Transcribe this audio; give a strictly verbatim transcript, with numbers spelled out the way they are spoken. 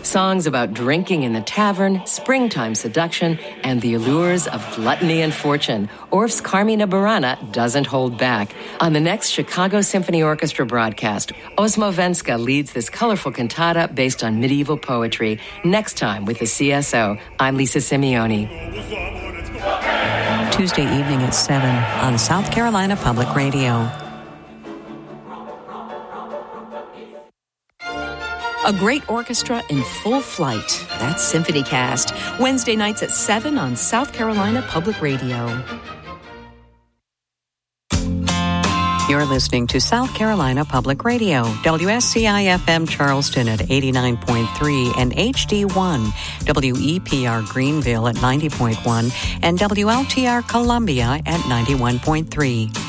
Songs about drinking in the tavern, springtime seduction, and the allures of gluttony and fortune. Orff's Carmina Burana doesn't hold back. On the next Chicago Symphony Orchestra broadcast, Osmo Venska leads this colorful cantata based on medieval poetry. Next time with the C S O, I'm Lisa Simeone. Tuesday evening at seven on South Carolina Public Radio. A great orchestra in full flight. That's Symphony Cast. Wednesday nights at seven on South Carolina Public Radio. You're listening to South Carolina Public Radio, W S C I F M Charleston at eighty-nine point three and H D one, W E P R Greenville at ninety point one, and W L T R Columbia at ninety-one point three.